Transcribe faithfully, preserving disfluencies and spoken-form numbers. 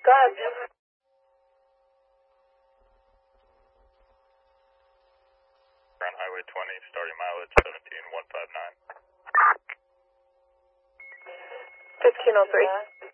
Go ahead. On Highway twenty, starting mileage seventeen one five nine. fifteen oh three.